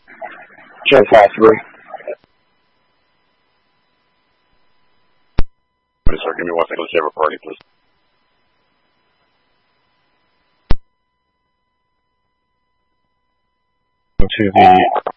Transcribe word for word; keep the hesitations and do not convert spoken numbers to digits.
Sure, possibly. Sir, give me one second. Let's have a party, please. To the